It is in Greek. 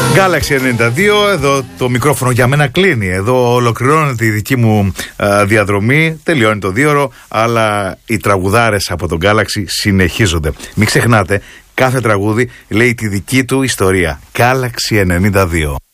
Galaxy 92, εδώ το μικρόφωνο για μένα κλείνει. Εδώ ολοκληρώνεται η δική μου διαδρομή. Τελειώνει το 2ωρο, αλλά οι τραγουδάρες από τον Galaxy συνεχίζονται. Μην ξεχνάτε, κάθε τραγούδι λέει τη δική του ιστορία. Galaxy 92.